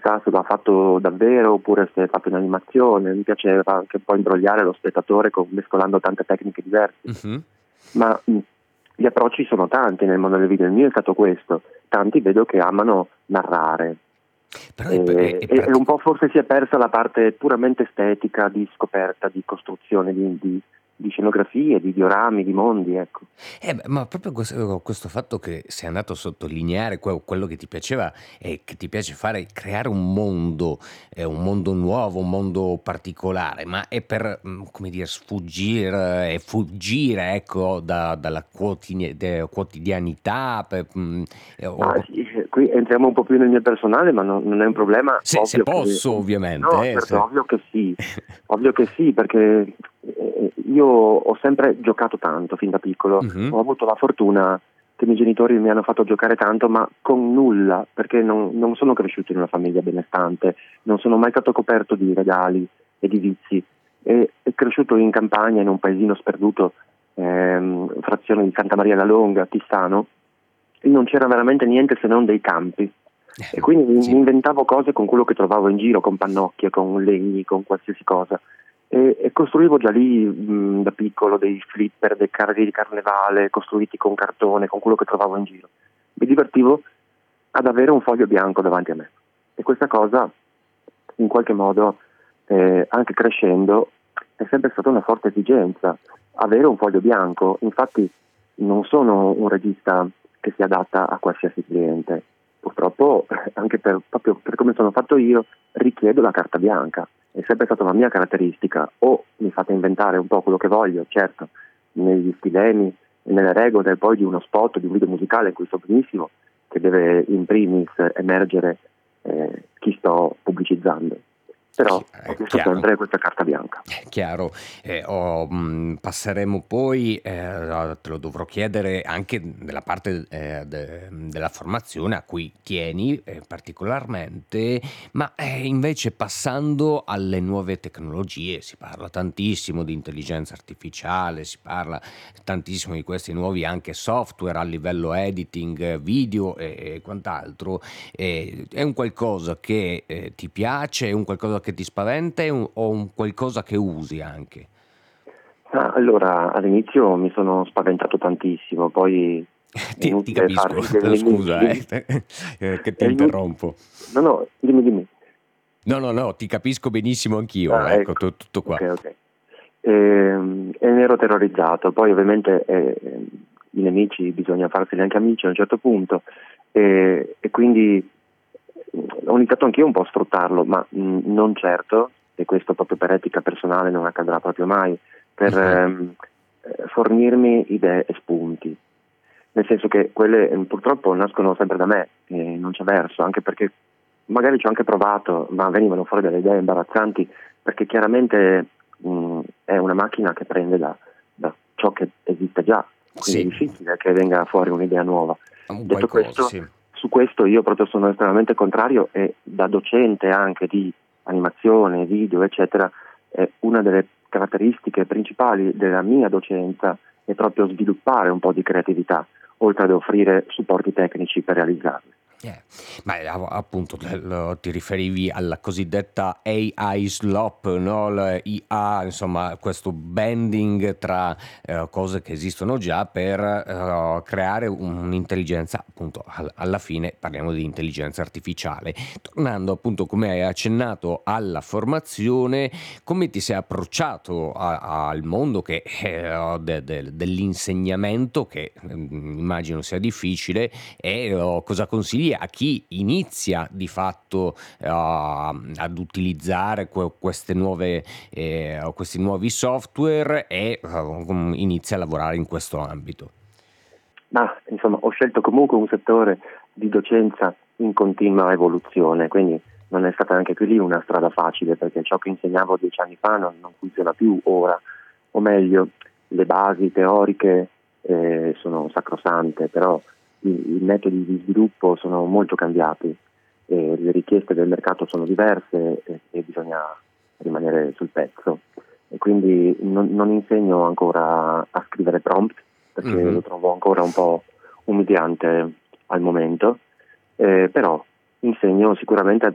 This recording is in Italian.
sa se l'ha fatto davvero oppure se è fatto in animazione. Mi piace anche un po' imbrogliare lo spettatore mescolando tante tecniche diverse. Mhm. Ma gli approcci sono tanti nel mondo del video, il mio è stato questo. Tanti vedo che amano narrare. Però E un po' forse si è persa la parte puramente estetica di scoperta, di costruzione di scenografie, di diorami, di mondi, ecco. Ma proprio questo fatto che sei andato a sottolineare quello che ti piaceva e che ti piace fare, creare un mondo nuovo, un mondo particolare, ma è per, come dire, sfuggire e fuggire, ecco, dalla quotidianità, Ah, sì, qui entriamo un po' più nel mio personale, ma non è un problema, se ovvio che... posso, ovviamente, No, certo, se. ovvio che sì, perché io ho sempre giocato tanto fin da piccolo, Mhm. ho avuto la fortuna che i miei genitori mi hanno fatto giocare tanto, ma con nulla, perché non sono cresciuto in una famiglia benestante, non sono mai stato coperto di regali e di vizi, è cresciuto in campagna, in un paesino sperduto, frazione di Santa Maria la Longa, Tistano, e non c'era veramente niente se non dei campi. E quindi mi Sì. inventavo cose con quello che trovavo in giro, con pannocchie, con legni, con qualsiasi cosa. E costruivo già lì da piccolo dei flipper, dei carri di carnevale costruiti con cartone, con quello che trovavo in giro. Mi divertivo ad avere un foglio bianco davanti a me. E questa cosa, in qualche modo, anche crescendo, è sempre stata una forte esigenza, avere un foglio bianco. Infatti non sono un regista che si adatta a qualsiasi cliente. Purtroppo, anche proprio per come sono fatto io, richiedo la carta bianca. È sempre stata una mia caratteristica. O mi fate inventare un po' quello che voglio, certo, negli stilemi e nelle regole poi di uno spot, di un video musicale in cui so benissimo che deve in primis emergere chi sto pubblicizzando. Però ho chiesto Chiaro. sempre questa carta bianca. Chiaro, passeremo poi, te lo dovrò chiedere anche nella parte della formazione a cui tieni particolarmente, ma invece passando alle nuove tecnologie, si parla tantissimo di intelligenza artificiale, si parla tantissimo di questi nuovi anche software a livello editing, video e quant'altro. È un qualcosa che ti piace, è un qualcosa che ti spaventa o un qualcosa che usi anche? Allora, all'inizio mi sono spaventato tantissimo, poi è Ti inutile capisco, farsi dei scusa nemici. che È ti inutile. interrompo. No, dimmi. No, ti capisco benissimo anch'io, Ah, ecco, ecco. tutto qua. Ok. E ne ero terrorizzato. Poi ovviamente i nemici bisogna farseli anche amici a un certo punto, e quindi ho iniziato anch'io un po' a sfruttarlo, ma non certo, e questo proprio per etica personale non accadrà proprio mai, per Mhm. fornirmi idee e spunti. Nel senso che quelle purtroppo nascono sempre da me, e non c'è verso, anche perché magari ci ho anche provato, ma venivano fuori delle idee imbarazzanti, perché chiaramente è una macchina che prende da ciò che esiste già, quindi è Sì, difficile che venga fuori un'idea nuova. un Detto qualcosa, questo, sì. su questo io proprio sono estremamente contrario, e da docente anche di animazione, video, eccetera, una delle caratteristiche principali della mia docenza è proprio sviluppare un po' di creatività, oltre ad offrire supporti tecnici per realizzarli. Ma appunto ti riferivi alla cosiddetta AI slop, no? l'IA, insomma, questo blending tra cose che esistono già per creare un'intelligenza, appunto, alla fine parliamo di intelligenza artificiale. Tornando appunto, come hai accennato, alla formazione, come ti sei approcciato al mondo dell'insegnamento, che immagino sia difficile, e cosa consigli a chi inizia di fatto ad utilizzare queste questi nuovi software e inizia a lavorare in questo ambito? Ma insomma, ho scelto comunque un settore di docenza in continua evoluzione, quindi non è stata anche qui lì una strada facile, perché ciò che insegnavo 10 anni fa non funziona più ora, o meglio, le basi teoriche sono sacrosante, però i metodi di sviluppo sono molto cambiati, le richieste del mercato sono diverse, e bisogna rimanere sul pezzo. E quindi non insegno ancora a scrivere prompt, perché Mhm. lo trovo ancora un po' umiliante al momento, però insegno sicuramente